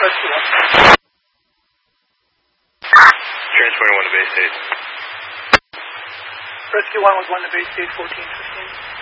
Rescue 1. Transporting 1 to base state. Rescue 1 was 1 to base state 1415.